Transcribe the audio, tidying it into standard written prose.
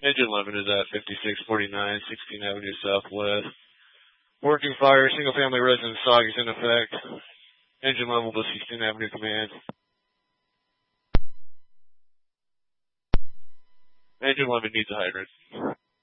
Engine 11 is at 5649 16th Avenue Southwest. Working fire, single family residence SOG is in effect. Engine level to 16th Avenue Command. Engine 11 needs a hydrant.